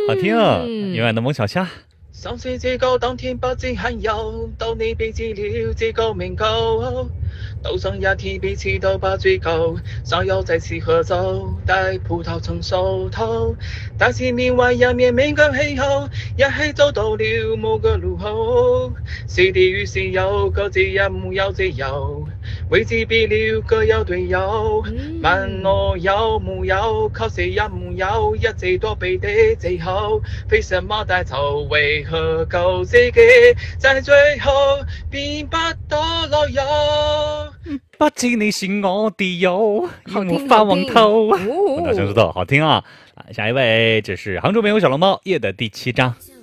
好听，永远的孟小夏。 上水最高當天不知罕有，到你被治療這個名告，到上一天彼此都不追究，想要再次合奏，待葡萄成熟透，但是面為人面敏感氣候，一起走到了某個路口，是地與是友，各自也沒有自由，位置變了各有隊友，問我有沒有，確實也沒有，一直躲避的藉口，非什麼帶頭為何救自己，在最後變不到老友。 不知你是我的友，因我发网头。我大声说道，好听啊！下一位，这是杭州没有小笼包夜的第7章。